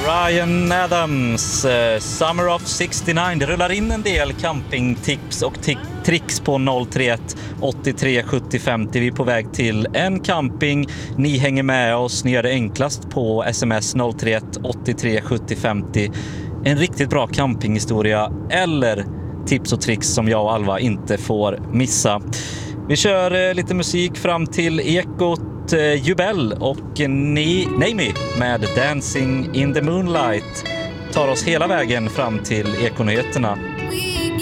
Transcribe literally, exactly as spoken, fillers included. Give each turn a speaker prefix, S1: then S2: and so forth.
S1: Ryan Adams, uh, Summer of sextionio. Det rullar in en del campingtips och t- tricks på noll tre ett åttiotre sjuttio femtio. Vi är på väg till en camping. Ni hänger med oss. Ni gör det enklast på sms noll tre ett åttiotre sjuttio femtio. En riktigt bra campinghistoria eller tips och tricks som jag och Alva inte får missa. Vi kör eh, lite musik fram till Ekot eh, Jubel och ni, Name med Dancing in the Moonlight tar oss hela vägen fram till Ekonyheterna.